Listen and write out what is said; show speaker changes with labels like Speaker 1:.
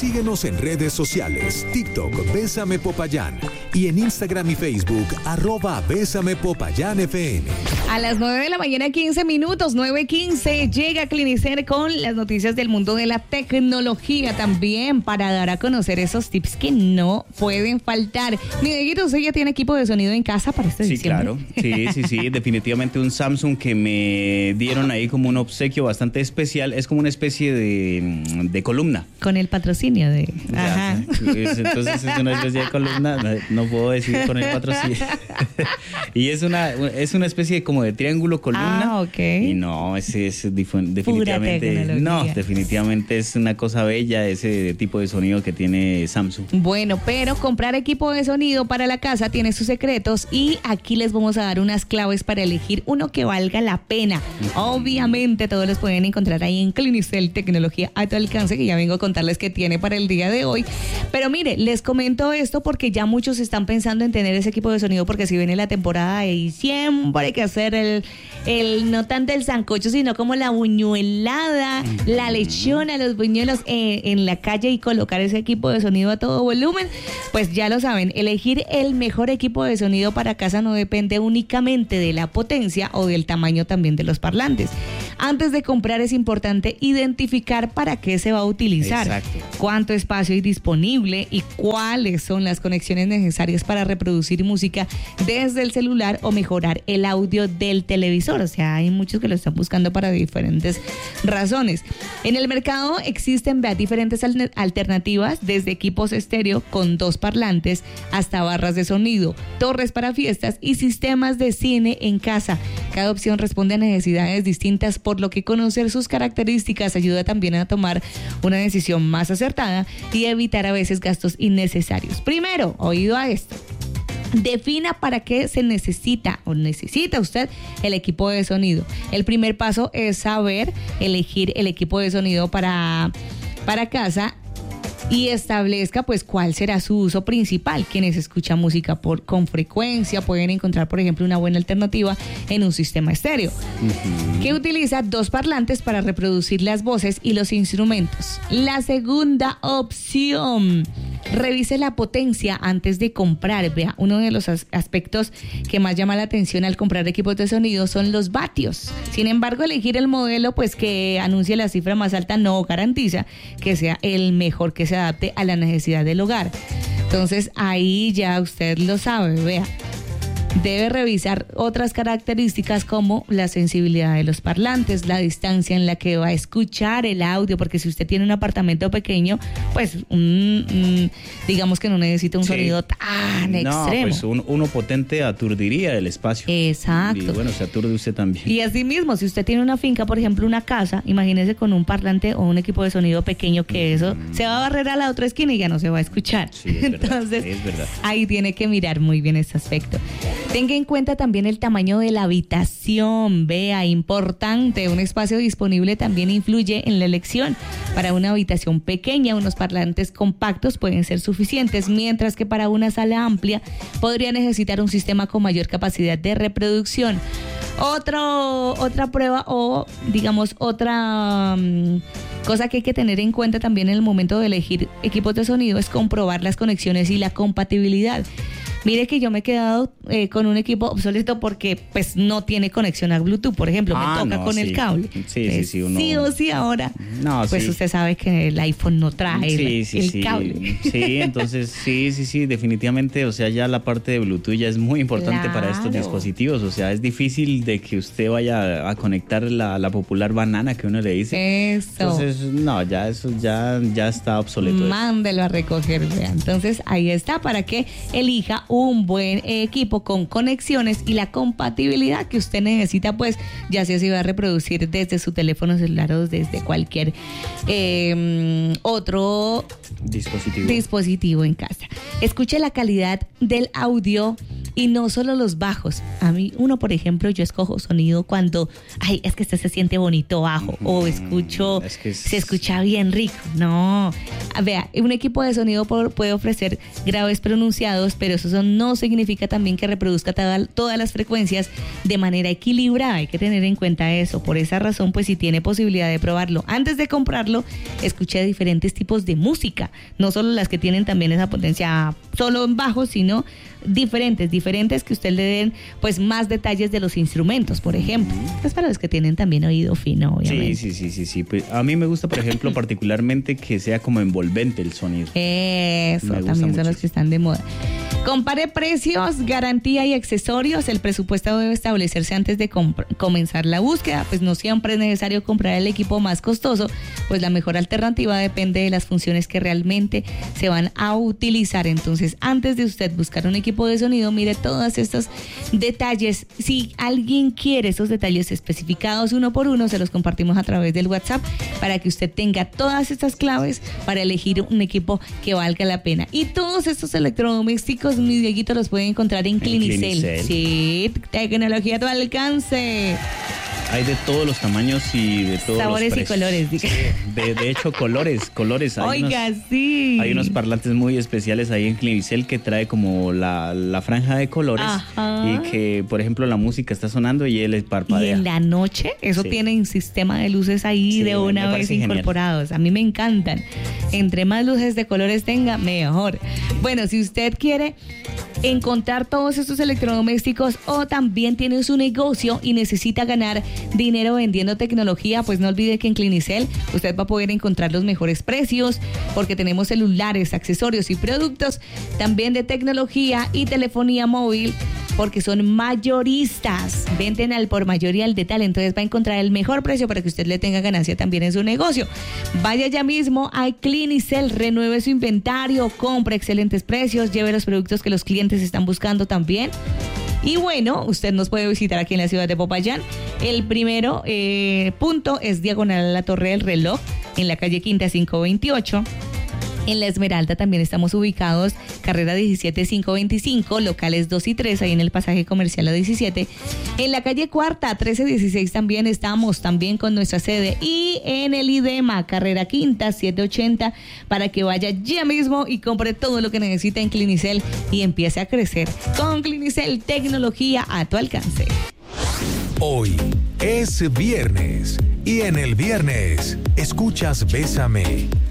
Speaker 1: Síguenos en redes sociales, TikTok, Bésame Popayán, y en Instagram y Facebook, @Bésame Popayán FM.
Speaker 2: A las 9:15 a.m, 9:15, llega Clinicen con las noticias del mundo de la tecnología también, para dar a conocer esos tips que no pueden faltar. Miguelito, ¿usted ya tiene equipo de sonido en casa para este diciembre?
Speaker 3: Claro. Sí, definitivamente un Samsung que me dieron ahí como un obsequio bastante especial. Es como una especie de columna.
Speaker 2: Con el patrocinio de...
Speaker 3: Ajá. Entonces es una especie de columna, no puedo decir con el patrocinio. Y es una especie de como de triángulo columna.
Speaker 2: Ok.
Speaker 3: Y no, ese es definitivamente... No, definitivamente es una cosa bella ese tipo de sonido que tiene Samsung.
Speaker 2: Bueno, pero comprar equipo de sonido para la casa tiene sus secretos y aquí les vamos a dar unas claves para elegir uno que valga la pena. Obviamente todos los pueden encontrar ahí en Clinicel, tecnología a tu alcance, que ya vengo a contarles que tiene para el día de hoy. Pero mire, les comento esto porque ya muchos están pensando en tener ese equipo de sonido, porque si viene la temporada de diciembre hay que hacer el no tanto el sancocho, sino como la buñuelada, la lechona, los buñuelos en la calle, y colocar ese equipo de sonido a todo volumen. Pues ya lo saben, elegir el mejor equipo de sonido para casa no depende únicamente de la potencia o del tamaño también de los parlantes. Antes de comprar es importante identificar para qué se va a utilizar,
Speaker 3: exacto,
Speaker 2: cuánto espacio hay disponible y cuáles son las conexiones necesarias para reproducir música desde el celular o mejorar el audio del televisor. O sea, hay muchos que lo están buscando para diferentes razones. En el mercado existen diferentes alternativas, desde equipos estéreo con 2 parlantes hasta barras de sonido, torres para fiestas y sistemas de cine en casa. Cada opción responde a necesidades distintas, por lo que conocer sus características ayuda también a tomar una decisión más acertada y evitar a veces gastos innecesarios. Primero, oído a esto. Defina para qué se necesita usted el equipo de sonido. El primer paso es saber elegir el equipo de sonido para casa, y establezca pues cuál será su uso principal. Quienes escuchan música con frecuencia pueden encontrar, por ejemplo, una buena alternativa en un sistema estéreo que utiliza 2 parlantes para reproducir las voces y los instrumentos. La segunda opción: revise la potencia antes de comprar. Vea, uno de los aspectos que más llama la atención al comprar equipos de sonido son los vatios. Sin embargo, elegir el modelo pues que anuncie la cifra más alta no garantiza que sea el mejor que se adapte a la necesidad del hogar. Entonces ahí ya usted lo sabe, vea. Debe revisar otras características como la sensibilidad de los parlantes, la distancia en la que va a escuchar el audio, porque si usted tiene un apartamento pequeño, pues digamos que no necesita un sonido tan extremo.
Speaker 3: Pues uno potente aturdiría el espacio.
Speaker 2: Exacto.
Speaker 3: Y bueno, se aturde usted también.
Speaker 2: Y así mismo, si usted tiene una finca, por ejemplo, una casa, imagínese con un parlante o un equipo de sonido pequeño, que eso se va a barrer a la otra esquina y ya no se va a escuchar.
Speaker 3: Sí, es verdad.
Speaker 2: Entonces,
Speaker 3: es verdad.
Speaker 2: Ahí tiene que mirar muy bien este aspecto. Tenga en cuenta también el tamaño de la habitación. Vea, importante, un espacio disponible también influye en la elección. Para una habitación pequeña, unos parlantes compactos pueden ser suficientes, mientras que para una sala amplia podría necesitar un sistema con mayor capacidad de reproducción. Otra prueba, o digamos otra cosa que hay que tener en cuenta también en el momento de elegir equipos de sonido, es comprobar las conexiones y la compatibilidad. Mire que yo me he quedado con un equipo obsoleto porque pues no tiene conexión a Bluetooth, por ejemplo, me toca con el cable.
Speaker 3: Sí, uno...
Speaker 2: Sí o sí ahora.
Speaker 3: No,
Speaker 2: pues usted sabe que el iPhone no trae el cable.
Speaker 3: Sí, entonces sí, definitivamente, o sea, ya la parte de Bluetooth ya es muy importante para estos dispositivos, o sea, es difícil de que usted vaya a conectar la popular banana que uno le dice.
Speaker 2: Eso.
Speaker 3: Entonces, no, ya eso ya está obsoleto.
Speaker 2: Mándelo a recoger, vea. Entonces, ahí está, para que elija un buen equipo con conexiones y la compatibilidad que usted necesita, pues ya sea si va a reproducir desde su teléfono celular o desde cualquier otro dispositivo en casa. Escuche la calidad del audio Y no solo los bajos. A mí, por ejemplo, yo escojo sonido cuando, es que se siente bonito bajo, o se escucha bien rico. No, vea, un equipo de sonido puede ofrecer graves pronunciados, pero eso no significa también que reproduzca todas las frecuencias de manera equilibrada. Hay que tener en cuenta eso. Por esa razón, pues si tiene posibilidad de probarlo antes de comprarlo, escuche diferentes tipos de música, no solo las que tienen también esa potencia solo en bajo, sino diferentes que usted le den pues más detalles de los instrumentos, por ejemplo. Pues para los que tienen también oído fino, obviamente.
Speaker 3: Sí. Pues a mí me gusta, por ejemplo, particularmente que sea como envolvente el sonido.
Speaker 2: Eso, también son los que están de moda. Compare precios, garantía y accesorios. El presupuesto debe establecerse antes de comenzar la búsqueda, pues no siempre es necesario comprar el equipo más costoso, pues la mejor alternativa depende de las funciones que realmente se van a utilizar. Entonces, antes de usted buscar un equipo de sonido, mire todos estos detalles. Si alguien quiere esos detalles especificados uno por uno, se los compartimos a través del WhatsApp para que usted tenga todas estas claves para elegir un equipo que valga la pena. Y todos estos electrodomésticos, mi Dieguito, los pueden encontrar en Clinicel. Sí, tecnología a tu alcance.
Speaker 3: Hay de todos los tamaños y de todos
Speaker 2: sabores
Speaker 3: los
Speaker 2: precios. Y colores.
Speaker 3: Sí, de hecho, colores.
Speaker 2: Sí.
Speaker 3: Hay unos parlantes muy especiales ahí en Clinicel que trae como la franja de colores. Ajá. Y que, por ejemplo, la música está sonando y él parpadea.
Speaker 2: Y en la noche, eso tiene un sistema de luces ahí de una vez incorporados. Genial. A mí me encantan. Entre más luces de colores tenga, mejor. Bueno, si usted quiere encontrar todos estos electrodomésticos o también tiene su negocio y necesita ganar dinero vendiendo tecnología, pues no olvide que en Clinicel usted va a poder encontrar los mejores precios, porque tenemos celulares, accesorios y productos también de tecnología y telefonía móvil, porque son mayoristas, venden al por mayor y al detalle. Entonces va a encontrar el mejor precio para que usted le tenga ganancia también en su negocio. Vaya ya mismo a Clinicel, renueve su inventario, compre excelentes precios, lleve los productos que los clientes están buscando también. Y bueno, usted nos puede visitar aquí en la ciudad de Popayán. El primero punto es diagonal a la Torre del Reloj, en la calle Quinta 528. En La Esmeralda también estamos ubicados, carrera 17525, locales 2 y 3, ahí en el pasaje comercial a 17. En la calle Cuarta 1316 también estamos, también con nuestra sede. Y en el IDEMA, carrera Quinta 780, para que vaya ya mismo y compre todo lo que necesita en Clinicel y empiece a crecer. Con Clinicel, tecnología a tu alcance.
Speaker 1: Hoy es viernes y en el viernes escuchas Bésame